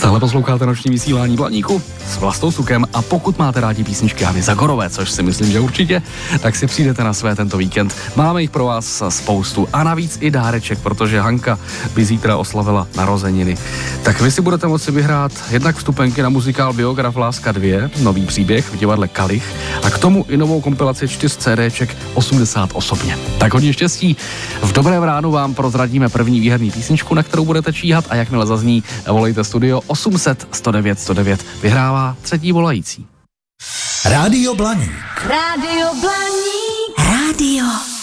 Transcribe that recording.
Stále posloucháte noční vysílání Blaníku s Vlastou Sukem a pokud máte rádi písničky Hany Zagorové, což si myslím, že určitě, tak si přijdete na své tento víkend. Máme jich pro vás spoustu a navíc i dáreček, protože Hanka by zítra oslavila narozeniny. Tak vy si budete moci vyhrát jednak vstupenky na muzikál Biograf Láska 2, nový příběh v divadle Kalich a k tomu i novou kompilaci 4 CDček 80 osobně. Tak hodně štěstí. V dobrém ránu vám prozradíme první výherní písničku, na kterou budete číhat a jakmile zazní, volejte studio 800 109 109. Vyhrává třetí volající. Rádio Blaník. Rádio Blaník. Rádio